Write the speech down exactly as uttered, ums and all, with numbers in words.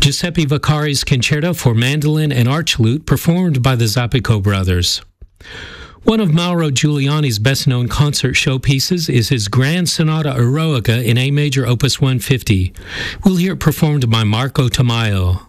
Giuseppe Vaccari's Concerto for Mandolin and Archlute, performed by the Zappico brothers. One of Mauro Giuliani's best-known concert showpieces is his Grand Sonata Eroica in A major, opus one fifty. We'll hear it performed by Marco Tamayo.